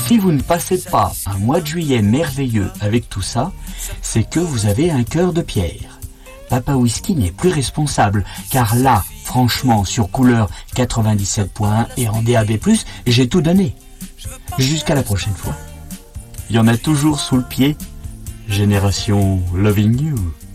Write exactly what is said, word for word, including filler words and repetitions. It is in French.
Si vous ne passez pas un mois de juillet merveilleux avec tout ça, c'est que vous avez un cœur de pierre. Papa Whisky n'est plus responsable, car là, franchement, sur couleur quatre-vingt-dix-sept point un et en D A B plus, j'ai tout donné. Jusqu'à la prochaine fois. Il y en a toujours sous le pied. Génération Loving You.